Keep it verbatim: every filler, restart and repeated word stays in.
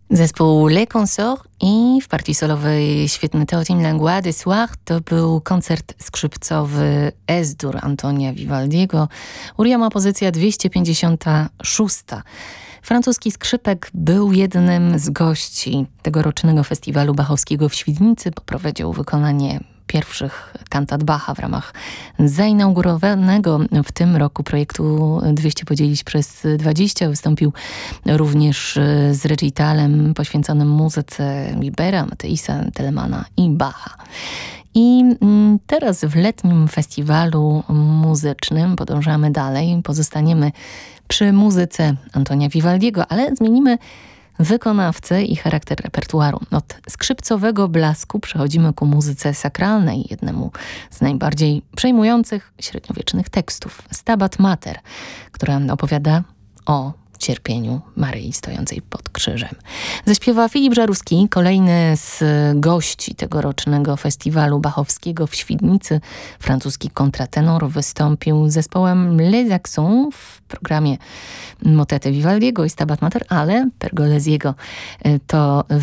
Zespół Les Consorts i w partii solowej świetny Teotime Langlois de Soir to był koncert skrzypcowy Es-dur Antonia Vivaldiego. Uriama pozycja dwieście pięćdziesiąta szósta. Francuski skrzypek był jednym z gości tegorocznego festiwalu bachowskiego w Świdnicy. Poprowadził wykonanie pierwszych kantat Bacha w ramach zainaugurowanego w tym roku projektu dwieście podzielić przez dwadzieścia. Wystąpił również z recitalem poświęconym muzyce Libera, Mateisa, Telemana i Bacha. I teraz w letnim festiwalu muzycznym podążamy dalej. Pozostaniemy przy muzyce Antonia Vivaldiego, ale zmienimy wykonawcę i charakter repertuaru. Od skrzypcowego blasku przechodzimy ku muzyce sakralnej, jednemu z najbardziej przejmujących średniowiecznych tekstów, Stabat Mater, która opowiada o cierpieniu Maryi stojącej pod krzyżem. Zaśpiewa Filip Żaruski, kolejny z gości tegorocznego festiwalu bachowskiego w Świdnicy. Francuski kontratenor wystąpił z zespołem Les Accents w programie Motety Vivaldiego i Stabat Mater, ale Pergolesiego to